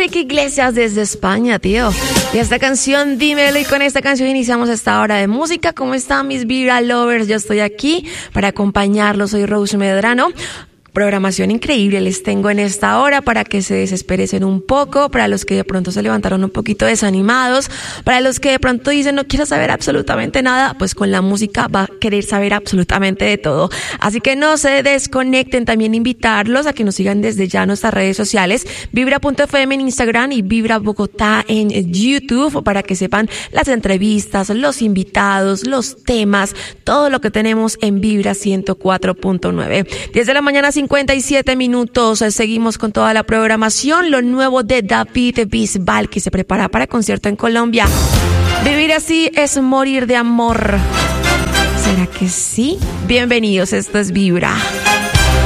Enrique Iglesias desde España, tío. Y esta canción, dímelo, y con esta canción iniciamos esta hora de música. ¿Cómo están mis Vibra Lovers? Yo estoy aquí para acompañarlos. Soy Rose Medrano. Programación increíble les tengo en esta hora para que se desesperesen un poco, para los que de pronto se levantaron un poquito desanimados, para los que de pronto dicen no quiero saber absolutamente nada, pues con la música va a querer saber absolutamente de todo. Así que no se desconecten, también invitarlos a que nos sigan desde ya en nuestras redes sociales, Vibra.fm en Instagram y Vibra Bogotá en YouTube, para que sepan las entrevistas, los invitados, los temas, todo lo que tenemos en Vibra 104.9. 10 de la mañana 57 minutos, seguimos con toda la programación, lo nuevo de David Bisbal, que se prepara para concierto en Colombia. Vivir así es morir de amor. ¿Será que sí? Bienvenidos, esto es Vibra.